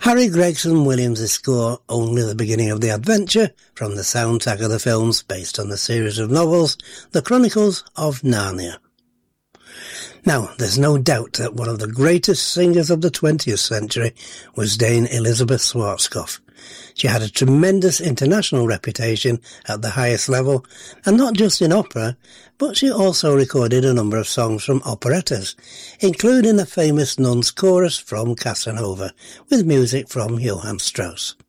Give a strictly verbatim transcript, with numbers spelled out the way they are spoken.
Harry Gregson Williams' score Only the Beginning of the Adventure from the soundtrack of the films based on the series of novels The Chronicles of Narnia. Now, there's no doubt that one of the greatest singers of the twentieth century was Dame Elizabeth Schwarzkopf. She had a tremendous international reputation at the highest level, and not just in opera, but she also recorded a number of songs from operettas, including the famous Nun's Chorus from Casanova, with music from Johann Strauss.